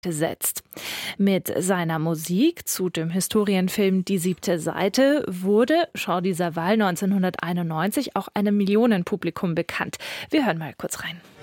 setzt. Mit seiner Musik zu dem Historienfilm Die siebte Seite wurde Jordi Savall 1991 auch einem Millionenpublikum bekannt. Wir hören mal kurz rein.